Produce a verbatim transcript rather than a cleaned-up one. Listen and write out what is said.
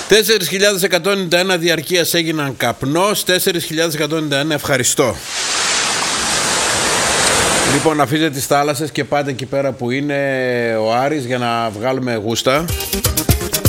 τέσσερις χιλιάδες εκατόν ενενήντα ένα διαρκείας έγιναν καπνός, τέσσερις χιλιάδες εκατόν ενενήντα ένα ευχαριστώ. Λοιπόν, αφήστε τις θάλασσες και πάτε εκεί πέρα που είναι ο Άρης για να βγάλουμε γούστα.